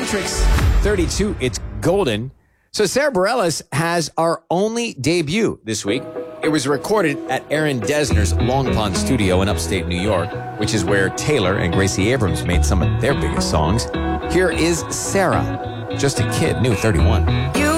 Matrix 32, it's golden. So Sarah Bareilles has our only debut this week. It was recorded at Aaron Dessner's Long Pond studio in upstate New York, which is where Taylor and Gracie Abrams made some of their biggest songs. Here is Sarah, just a kid, new 31. You